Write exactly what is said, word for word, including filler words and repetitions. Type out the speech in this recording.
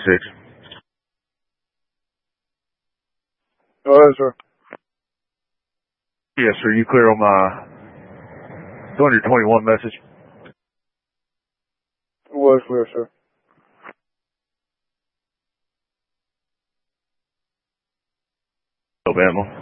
six. Go ahead, sir. Yes, sir. You clear on my two hundred twenty-one message? It was clear, sir. Alabama.